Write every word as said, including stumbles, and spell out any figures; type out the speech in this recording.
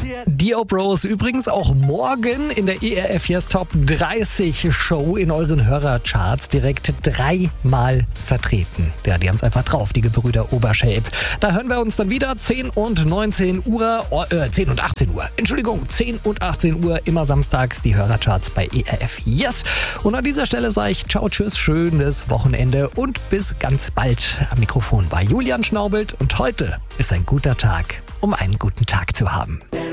Die Bros übrigens auch morgen in der E R F Yes Top dreißig Show in euren Hörercharts direkt dreimal vertreten. Ja, die haben es einfach drauf, die Gebrüder Obershape. Da hören wir uns dann wieder zehn und neunzehn Uhr, äh, zehn und achtzehn Uhr. Entschuldigung, zehn und achtzehn Uhr, immer samstags die Hörercharts bei E R F Yes. Und an dieser Stelle sage ich ciao, tschüss, schönes Wochenende und bis ganz bald. Am Mikrofon war Julian Schnaubelt und heute ist ein guter Tag, um einen guten Tag zu haben.